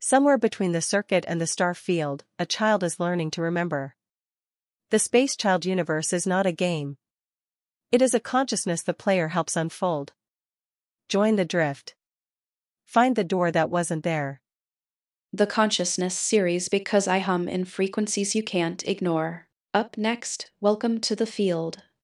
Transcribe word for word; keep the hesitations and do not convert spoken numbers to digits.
Somewhere between the circuit and the star field, a child is learning to remember. The Space Child universe is not a game. It is a consciousness the player helps unfold. Join the drift. Find the door that wasn't there. The Consciousness series, because I hum in frequencies you can't ignore. Up next, welcome to the field.